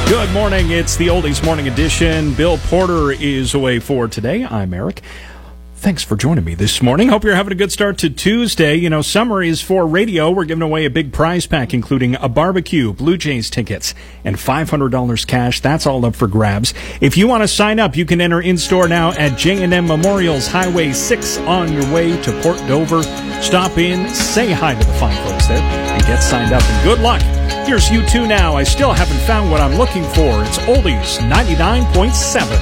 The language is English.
Good morning. It's the Oldies Morning Edition. Bill Porter is away for today. I'm Eric. Thanks for joining me this morning. Hope you're having a good start to Tuesday. You know, summer is for radio. We're giving away a big prize pack, including a barbecue, Blue Jays tickets, and $500 cash. That's all up for grabs. If you want to sign up, you can enter in-store now at J&M Memorials, Highway 6 on your way to Port Dover. Stop in, say hi to the fine folks there, and get signed up. And good luck. Here's U2 now. I still haven't found what I'm looking for. It's Oldies 99.7.